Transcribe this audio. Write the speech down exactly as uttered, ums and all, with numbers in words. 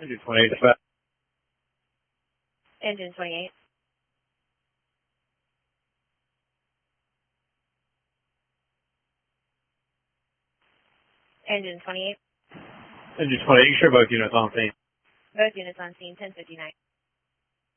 Engine twenty-eight, dispatch. Engine twenty-eight. Engine twenty-eight. Engine twenty-eight, you sure both units on scene? Both units on scene, ten fifty-nine.